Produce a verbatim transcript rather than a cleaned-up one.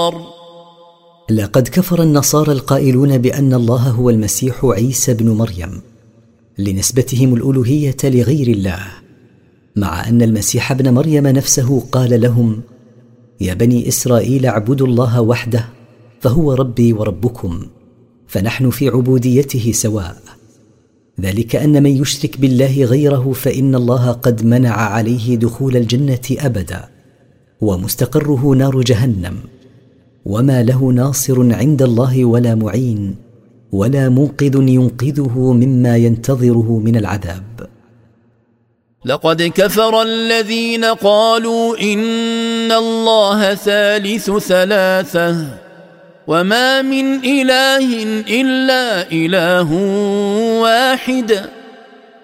لقد كفر النصارى القائلون بأن الله هو المسيح عيسى بن مريم لنسبتهم الألوهية لغير الله، مع أن المسيح ابن مريم نفسه قال لهم: يا بني إسرائيل اعبدوا الله وحده فهو ربي وربكم، فنحن في عبوديته سواء. ذلك أن من يشرك بالله غيره فإن الله قد منع عليه دخول الجنة أبدا، ومستقره نار جهنم، وما له ناصر عند الله ولا معين ولا منقذ ينقذه مما ينتظره من العذاب. لقد كفر الذين قالوا إن الله ثالث ثلاثة وما من إله إلا إله واحد